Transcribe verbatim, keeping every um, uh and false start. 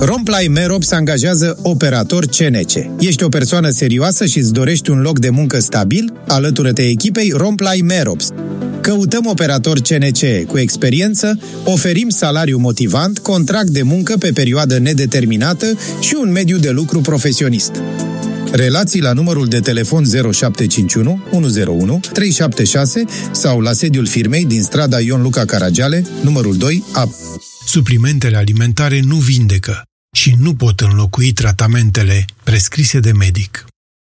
Romplay Merops angajează operator C N C. Ești o persoană serioasă și îți dorești un loc de muncă stabil? Alătură-te echipei Romplay Merops. Căutăm operator C N C cu experiență, oferim salariu motivant, contract de muncă pe perioadă nedeterminată și un mediu de lucru profesionist. Relații la numărul de telefon zero șapte cinci unu unu zero unu trei șapte șase sau la sediul firmei din strada Ion Luca Caragiale, numărul doi A. Suplimentele alimentare nu vindecă și nu pot înlocui tratamentele prescrise de medic.